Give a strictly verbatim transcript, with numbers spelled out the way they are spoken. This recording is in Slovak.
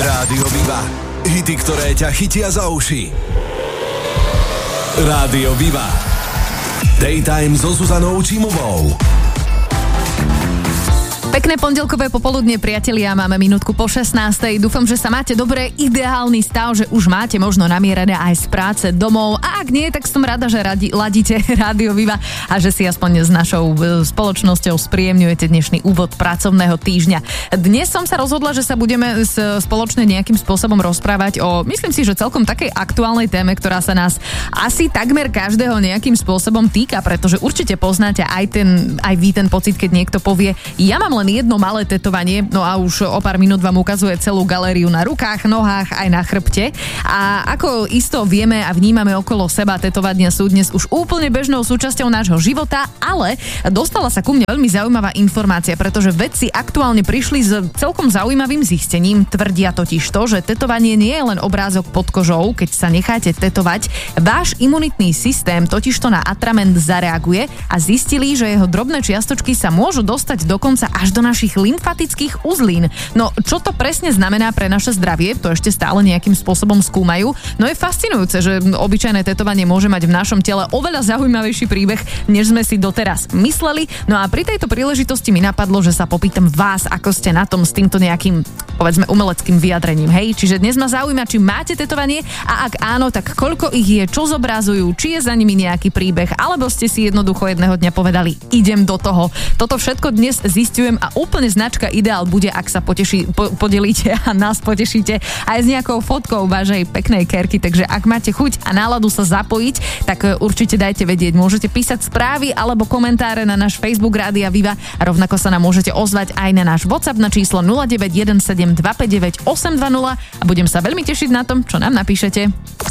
Rádio Viva. Hity, ktoré ťa chytia za uši. Rádio Viva. Daytime so Zuzanou Čímovou. Pekné pondelkové popoludne, priatelia, máme minútku po šestnástej. Dúfam, že sa máte dobre, ideálny stav, že už máte možno namierené aj z práce domov. A ak nie, tak som rada, že radi, ladíte Rádio Viva a že si aspoň s našou spoločnosťou spríjemňujete dnešný úvod pracovného týždňa. Dnes som sa rozhodla, že sa budeme spoločne nejakým spôsobom rozprávať o, myslím si, že celkom takej aktuálnej téme, ktorá sa nás asi takmer každého nejakým spôsobom týka, pretože určite poznáte aj ten, aj vy ten pocit, keď niekto povie, ja mám len jedno malé tetovanie, no a už o pár minút vám ukazuje celú galériu na rukách, nohách, aj na chrbte. A ako isto vieme a vnímame okolo seba, tetovania sú dnes už úplne bežnou súčasťou nášho života, ale dostala sa ku mne veľmi zaujímavá informácia, pretože vedci aktuálne prišli s celkom zaujímavým zistením. Tvrdia totiž to, že tetovanie nie je len obrázok pod kožou, keď sa necháte tetovať. Váš imunitný systém totižto na atrament zareaguje a zistili, že jeho drobné čiastočky sa môžu dostať dokonca až do našich lymfatických uzlín. No, čo to presne znamená pre naše zdravie, to ešte stále nejakým spôsobom skúmajú. No je fascinujúce, že obyčajné tetovanie môže mať v našom tele oveľa zaujímavejší príbeh, než sme si doteraz mysleli. No a pri tejto príležitosti mi napadlo, že sa popýtam vás, ako ste na tom s týmto nejakým, povedzme, umeleckým vyjadrením. Hej, čiže dnes ma zaujíma, či máte tetovanie a ak áno, tak koľko ich je, čo zobrazujú, či je za nimi nejaký príbeh, alebo ste si jednoducho jedného dňa povedali, idem do toho. Toto všetko dnes zistujem a úplne značka ideál bude, ak sa poteší, po, podelíte a nás potešíte aj s nejakou fotkou vašej peknej kerky, takže ak máte chuť a náladu sa zapojiť, tak určite dajte vedieť. Môžete písať správy alebo komentáre na náš Facebook Rádia Viva a rovnako sa nám môžete ozvať aj na náš WhatsApp na číslo nula deväť jeden sedem dva päť deväť osem dva nula a budem sa veľmi tešiť na tom, čo nám napíšete.